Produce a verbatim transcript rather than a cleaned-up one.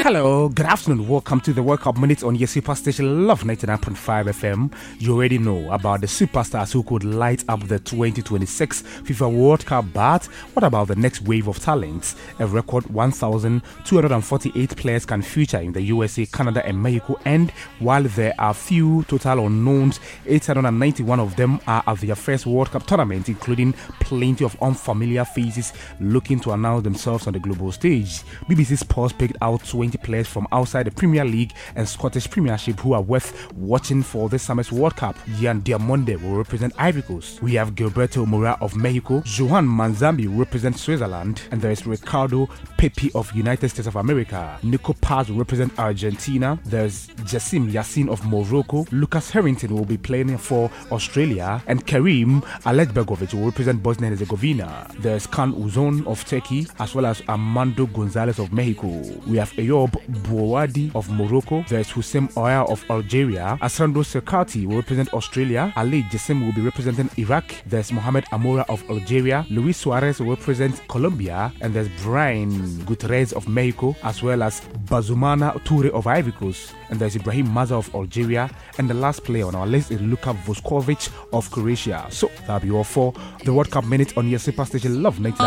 Hello, good afternoon. Welcome to the World Cup Minutes on your super station Love ninety-nine point five F M. You already know about the superstars who could light up the twenty twenty-six FIFA World Cup, but what about the next wave of talents? A record one thousand two hundred forty-eight players can feature in the U S A, Canada and Mexico, and while there are few total unknowns, eight hundred ninety-one of them are at their first World Cup tournament, including plenty of unfamiliar faces looking to announce themselves on the global stage. B B C Sports picked out twenty players from outside the Premier League and Scottish Premiership who are worth watching for this summer's World Cup. Yan Diamonde will represent Ivory Coast. We have Gilberto Mora of Mexico, Johan Manzambi will represent Switzerland, and there is Ricardo Pepi of United States of America. Nico Paz will represent Argentina. There's Jassim Yassin of Morocco. Lucas Harrington will be playing for Australia, and Karim Aletbegovic will represent Bosnia and Herzegovina. There's Kan Uzon of Turkey, as well as Armando Gonzalez of Mexico. We have Ayob Bouwadi of Morocco. There's Hussein Oya of Algeria. Asrando Serkati will represent Australia. Ali Jassim will be representing Iraq. There's Mohamed Amoura of Algeria. Luis Suarez will represent Colombia. And there's Brian Gutierrez of Mexico, as well as Bazumana Toure of Ivory Coast. And there's Ibrahim Maza of Algeria. And the last player on our list is Luka Voskovic of Croatia. So that'll be all for the World Cup Minute on your super station Love ninety-nine.